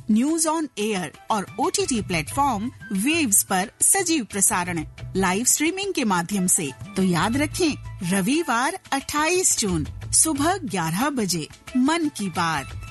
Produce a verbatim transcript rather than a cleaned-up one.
News on air और OTT platform waves पर सजीव प्रसारण लाइव स्ट्रीमिंग के माध्यम से। तो याद रखें, रविवार अट्ठाईस जून सुबह ग्यारह बजे मन की बात।